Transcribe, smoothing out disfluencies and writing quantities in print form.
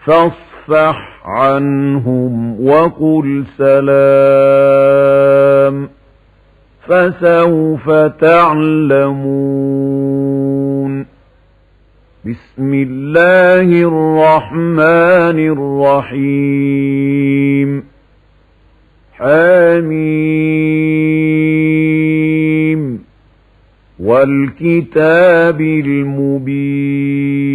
فاصفح عنهم وقل سلام فسوف تعلمون. بسم الله الرحمن الرحيم. حميم والكتاب المبين.